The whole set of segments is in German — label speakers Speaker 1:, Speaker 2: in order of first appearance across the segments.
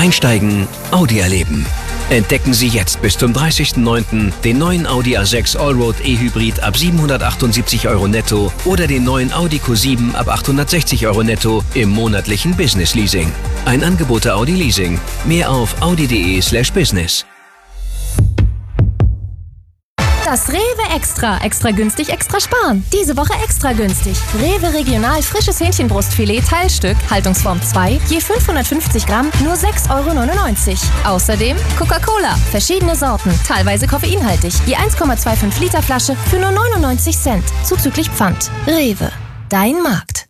Speaker 1: Einsteigen, Audi erleben. Entdecken Sie jetzt bis zum 30.09. den neuen Audi A6 Allroad E-Hybrid ab 778 € netto oder den neuen Audi Q7 ab 860 € netto im monatlichen Business Leasing. Ein Angebot der Audi Leasing. Mehr auf audi.de/business.
Speaker 2: Das Rewe Extra. Extra günstig, extra sparen. Diese Woche extra günstig. Rewe Regional frisches Hähnchenbrustfilet Teilstück, Haltungsform 2, je 550 Gramm, nur 6,99 €. Außerdem Coca-Cola, verschiedene Sorten, teilweise koffeinhaltig, je 1,25 Liter Flasche für nur 99 Cent, zuzüglich Pfand. Rewe, dein Markt.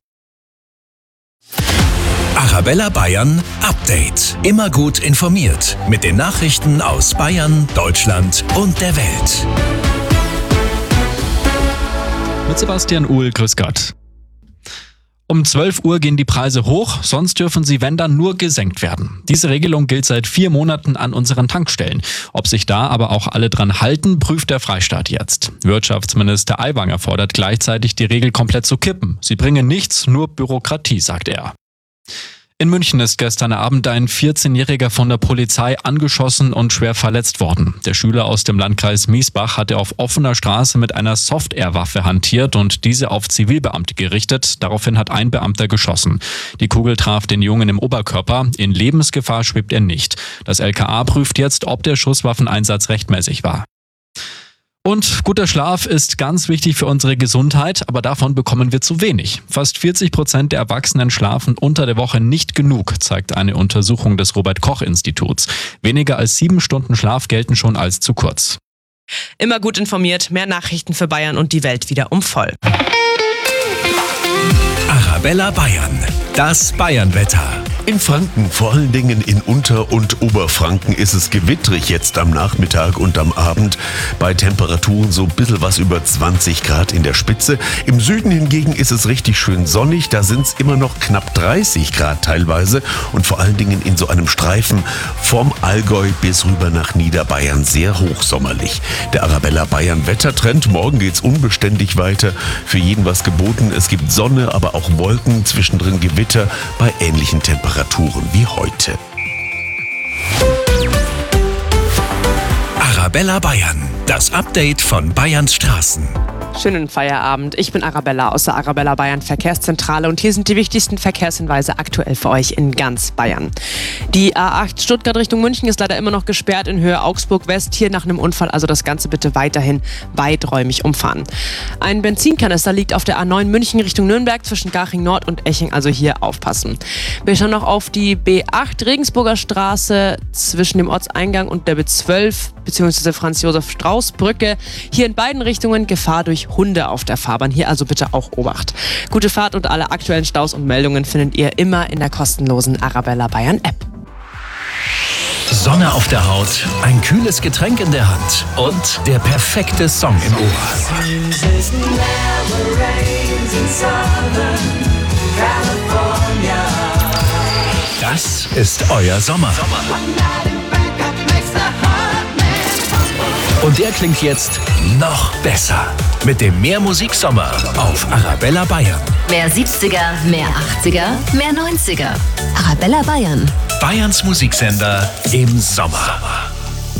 Speaker 3: Arabella Bayern Update. Immer gut informiert mit den Nachrichten aus Bayern, Deutschland und der Welt.
Speaker 4: Mit Sebastian Uhl, grüß Gott. Um 12 Uhr gehen die Preise hoch, sonst dürfen sie, wenn dann, nur gesenkt werden. Diese Regelung gilt seit 4 Monaten an unseren Tankstellen. Ob sich da aber auch alle dran halten, prüft der Freistaat jetzt. Wirtschaftsminister Aiwanger fordert gleichzeitig, die Regel komplett zu kippen. Sie bringen nichts, nur Bürokratie, sagt er. In München ist gestern Abend ein 14-Jähriger von der Polizei angeschossen und schwer verletzt worden. Der Schüler aus dem Landkreis Miesbach hatte auf offener Straße mit einer Soft-Air-Waffe hantiert und diese auf Zivilbeamte gerichtet. Daraufhin hat ein Beamter geschossen. Die Kugel traf den Jungen im Oberkörper. In Lebensgefahr schwebt er nicht. Das LKA prüft jetzt, ob der Schusswaffeneinsatz rechtmäßig war. Und guter Schlaf ist ganz wichtig für unsere Gesundheit, aber davon bekommen wir zu wenig. Fast 40% der Erwachsenen schlafen unter der Woche nicht genug, zeigt eine Untersuchung des Robert-Koch-Instituts. Weniger als 7 Stunden Schlaf gelten schon als zu kurz.
Speaker 5: Immer gut informiert, mehr Nachrichten für Bayern und die Welt wieder um voll.
Speaker 3: Arabella Bayern, das Bayernwetter.
Speaker 6: In Franken, vor allen Dingen in Unter- und Oberfranken, ist es gewittrig jetzt am Nachmittag und am Abend. Bei Temperaturen so ein bisschen was über 20 Grad in der Spitze. Im Süden hingegen ist es richtig schön sonnig. Da sind es immer noch knapp 30 Grad teilweise. Und vor allen Dingen in so einem Streifen vom Allgäu bis rüber nach Niederbayern sehr hochsommerlich. Der Arabella Bayern Wettertrend. Morgen geht's unbeständig weiter. Für jeden was geboten. Es gibt Sonne, aber auch Wolken, zwischendrin Gewitter bei ähnlichen Temperaturen wie heute.
Speaker 3: Arabella Bayern, das Update von Bayerns Straßen.
Speaker 5: Schönen Feierabend. Ich bin Arabella aus der Arabella Bayern Verkehrszentrale und hier sind die wichtigsten Verkehrshinweise aktuell für euch in ganz Bayern. Die A8 Stuttgart Richtung München ist leider immer noch gesperrt in Höhe Augsburg West. Hier nach einem Unfall, also das Ganze bitte weiterhin weiträumig umfahren. Ein Benzinkanister liegt auf der A9 München Richtung Nürnberg zwischen Garching Nord und Eching, also hier aufpassen. Wir schauen noch auf die B8 Regensburger Straße zwischen dem Ortseingang und der B12 bzw. Franz-Josef-Strauß-Brücke. Hier in beiden Richtungen Gefahr durch Hunde auf der Fahrbahn. Hier also bitte auch Obacht. Gute Fahrt und alle aktuellen Staus und Meldungen findet ihr immer in der kostenlosen Arabella Bayern App.
Speaker 3: Sonne auf der Haut, ein kühles Getränk in der Hand und der perfekte Song im Ohr. Das ist euer Sommer. Und der klingt jetzt noch besser. Mit dem Mehr Musiksommer auf Arabella Bayern.
Speaker 7: Mehr 70er, mehr 80er, mehr 90er. Arabella Bayern.
Speaker 3: Bayerns Musiksender im Sommer.